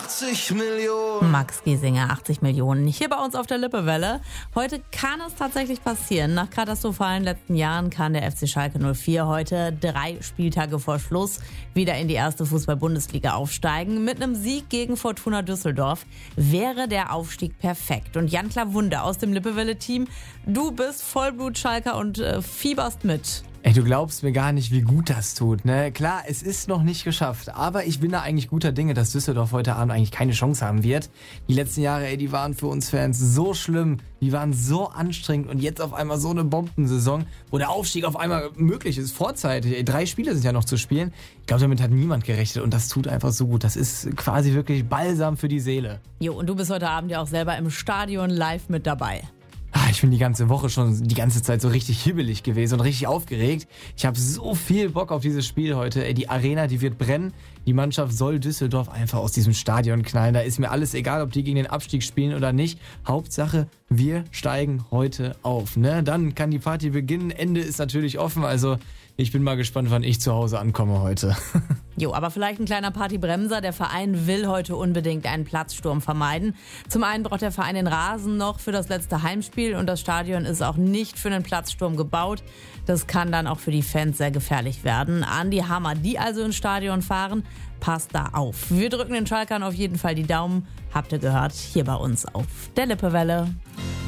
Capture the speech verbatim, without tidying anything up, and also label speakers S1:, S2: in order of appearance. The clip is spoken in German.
S1: achtzig Millionen.
S2: Max Giesinger, achtzig Millionen. Hier bei uns auf der Lippewelle. Heute kann es tatsächlich passieren. Nach katastrophalen letzten Jahren kann der F C Schalke null vier heute drei Spieltage vor Schluss wieder in die erste Fußball-Bundesliga aufsteigen. Mit einem Sieg gegen Fortuna Düsseldorf wäre der Aufstieg perfekt. Und Jan Klawunde aus dem Lippewelle-Team, du bist Vollblut-Schalker und äh, fieberst mit.
S3: Ey, du glaubst mir gar nicht, wie gut das tut, ne? Klar, es ist noch nicht geschafft, aber ich bin da eigentlich guter Dinge, dass Düsseldorf heute Abend eigentlich keine Chance haben wird. Die letzten Jahre, ey, die waren für uns Fans so schlimm, die waren so anstrengend und jetzt auf einmal so eine Bombensaison, wo der Aufstieg auf einmal möglich ist, vorzeitig. Ey, drei Spiele sind ja noch zu spielen. Ich glaube, damit hat niemand gerechnet und das tut einfach so gut. Das ist quasi wirklich Balsam für die Seele.
S2: Jo, und du bist heute Abend ja auch selber im Stadion live mit dabei.
S3: Ich bin die ganze Woche schon die ganze Zeit so richtig hibbelig gewesen und richtig aufgeregt. Ich habe so viel Bock auf dieses Spiel heute. Ey, die Arena, die wird brennen. Die Mannschaft soll Düsseldorf einfach aus diesem Stadion knallen. Da ist mir alles egal, ob die gegen den Abstieg spielen oder nicht. Hauptsache, wir steigen heute auf. Ne? Dann kann die Party beginnen. Ende ist natürlich offen. Also ich bin mal gespannt, wann ich zu Hause ankomme heute.
S2: Jo, aber vielleicht ein kleiner Partybremser. Der Verein will heute unbedingt einen Platzsturm vermeiden. Zum einen braucht der Verein den Rasen noch für das letzte Heimspiel und das Stadion ist auch nicht für einen Platzsturm gebaut. Das kann dann auch für die Fans sehr gefährlich werden. An die Hammer, die also ins Stadion fahren, passt da auf. Wir drücken den Schalkern auf jeden Fall die Daumen. Habt ihr gehört, hier bei uns auf der Lippewelle.